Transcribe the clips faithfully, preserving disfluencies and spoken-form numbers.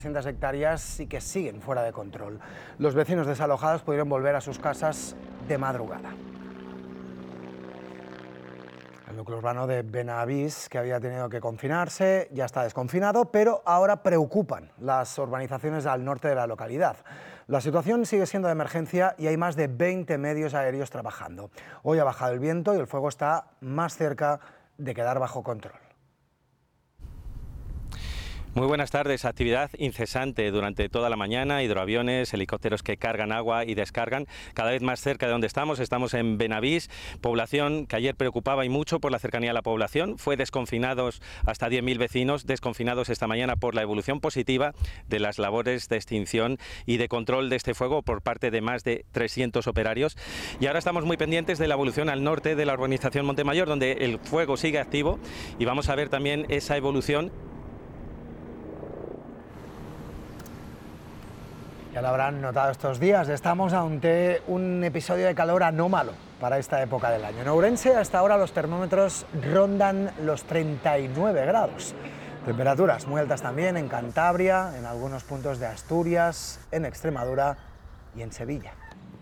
trescientas hectáreas y que siguen fuera de control. Los vecinos desalojados pudieron volver a sus casas de madrugada. El núcleo urbano de Benavís, que había tenido que confinarse, ya está desconfinado, pero ahora preocupan las urbanizaciones al norte de la localidad. La situación sigue siendo de emergencia y hay más de veinte medios aéreos trabajando. Hoy ha bajado el viento y el fuego está más cerca de quedar bajo control. Muy buenas tardes. Actividad incesante durante toda la mañana, hidroaviones, helicópteros que cargan agua y descargan cada vez más cerca de donde estamos. Estamos en Benavís, población que ayer preocupaba y mucho por la cercanía a la población. Fue desconfinados hasta diez mil vecinos, desconfinados esta mañana por la evolución positiva de las labores de extinción y de control de este fuego por parte de más de trescientos operarios. Y ahora estamos muy pendientes de la evolución al norte de la urbanización Montemayor, donde el fuego sigue activo, y vamos a ver también esa evolución. Ya lo habrán notado estos días, estamos ante un episodio de calor anómalo para esta época del año. En Ourense, hasta ahora los termómetros rondan los treinta y nueve grados. Temperaturas muy altas también en Cantabria, en algunos puntos de Asturias, en Extremadura y en Sevilla.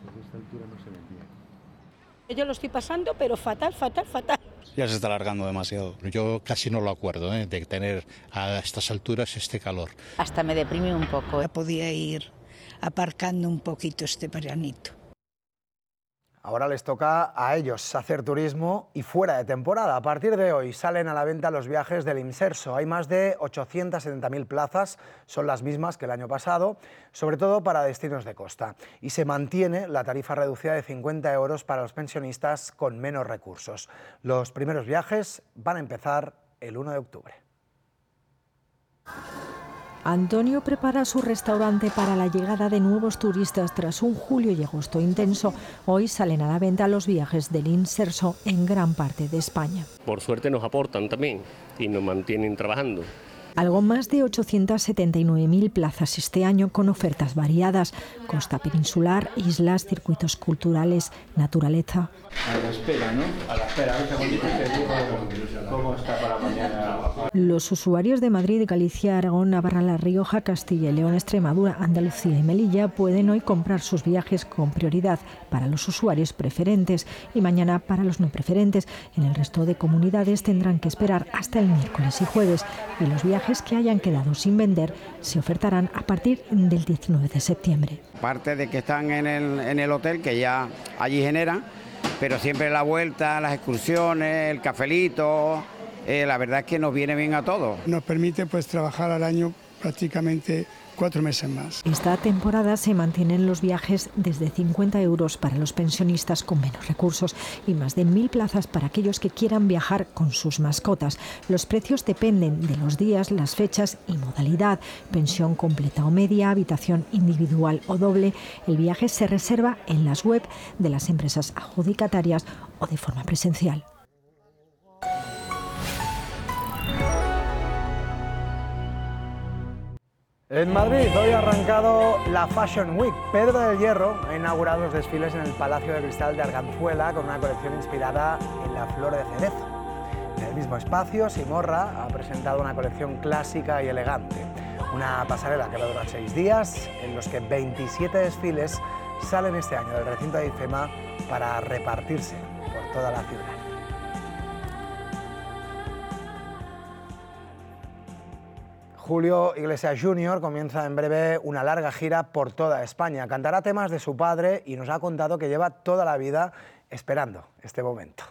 Yo lo estoy pasando, pero fatal, fatal, fatal. Ya se está alargando demasiado. Yo casi no lo acuerdo, ¿eh? de tener a estas alturas este calor. Hasta me deprime un poco. Ya podía ir aparcando un poquito este veranito. Ahora les toca a ellos hacer turismo y fuera de temporada. A partir de hoy salen a la venta los viajes del Inserso. Hay más de ochocientas setenta mil plazas, son las mismas que el año pasado, sobre todo para destinos de costa. Y se mantiene la tarifa reducida de cincuenta euros para los pensionistas con menos recursos. Los primeros viajes van a empezar el uno de octubre. Antonio prepara su restaurante para la llegada de nuevos turistas tras un julio y agosto intenso. Hoy salen a la venta los viajes del Inserso en gran parte de España. Por suerte nos aportan también y nos mantienen trabajando. Algo más de ochocientas setenta y nueve mil plazas este año con ofertas variadas. Costa peninsular, islas, circuitos culturales, naturaleza. A la espera, ¿no? A la espera, a ver cómo está para mañana. Los usuarios de Madrid, Galicia, Aragón, Navarra, La Rioja, Castilla y León, Extremadura, Andalucía y Melilla pueden hoy comprar sus viajes con prioridad para los usuarios preferentes y mañana para los no preferentes. En el resto de comunidades tendrán que esperar hasta el miércoles y jueves, y los viajes que hayan quedado sin vender se ofertarán a partir del diecinueve de septiembre. Aparte de que están en el, en el hotel, que ya allí generan, pero siempre la vuelta, las excursiones, el cafelito, eh, la verdad es que nos viene bien a todos. Nos permite pues trabajar al año prácticamente cuatro meses más. Esta temporada se mantienen los viajes desde cincuenta euros para los pensionistas con menos recursos y más de mil plazas para aquellos que quieran viajar con sus mascotas. Los precios dependen de los días, las fechas y modalidad. Pensión completa o media, habitación individual o doble. El viaje se reserva en las web de las empresas adjudicatarias o de forma presencial. En Madrid hoy ha arrancado la Fashion Week. Pedro del Hierro ha inaugurado los desfiles en el Palacio de Cristal de Arganzuela con una colección inspirada en la flor de cerezo. En el mismo espacio, Simorra ha presentado una colección clásica y elegante. Una pasarela que va a durar seis días, en los que veintisiete desfiles salen este año del recinto de IFEMA para repartirse por toda la ciudad. Julio Iglesias junior comienza en breve una larga gira por toda España. Cantará temas de su padre y nos ha contado que lleva toda la vida esperando este momento.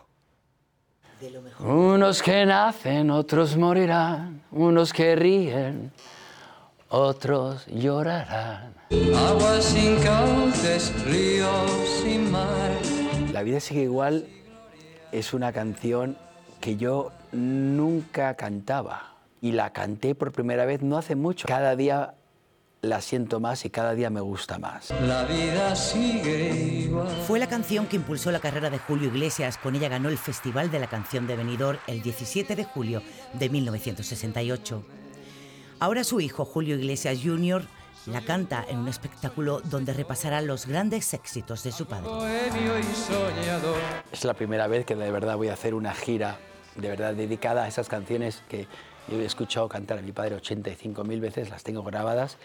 Unos que nacen, otros morirán, unos que ríen, otros llorarán. Aguas sin cauces, ríos sin mar. La vida sigue igual es una canción que yo nunca cantaba. Y la canté por primera vez no hace mucho. Cada día la siento más y cada día me gusta más. La vida sigue igual. Fue la canción que impulsó la carrera de Julio Iglesias. Con ella ganó el Festival de la Canción de Benidorm el diecisiete de julio de mil novecientos sesenta y ocho. Ahora su hijo, Julio Iglesias junior, la canta en un espectáculo donde repasará los grandes éxitos de su padre. Es la primera vez que de verdad voy a hacer una gira de verdad dedicada a esas canciones que yo he escuchado cantar a mi padre ochenta y cinco mil veces, las tengo grabadas